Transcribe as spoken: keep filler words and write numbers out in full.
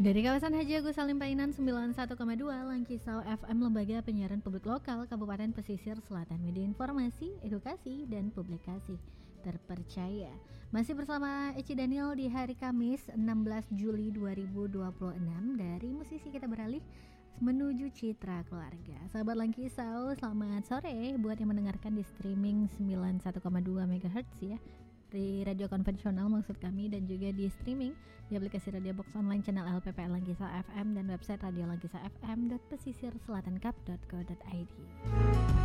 Dari kawasan Haji Agus Salim Painan sembilan puluh satu koma dua Langkisau F M, Lembaga Penyiaran Publik Lokal Kabupaten Pesisir Selatan, media informasi, edukasi, dan publikasi terpercaya. Masih bersama Eci Daniel di hari Kamis enam belas Juli dua ribu dua puluh enam. Dari musisi kita beralih menuju citra keluarga. Sahabat Langkisau, selamat sore buat yang mendengarkan di streaming sembilan puluh satu koma dua megahertz ya, di radio konvensional maksud kami, dan juga di streaming di aplikasi Radio Box Online channel L P P L Langgisa F M dan website radio langgisa f m dot pesisir selatan kap dot co dot i d.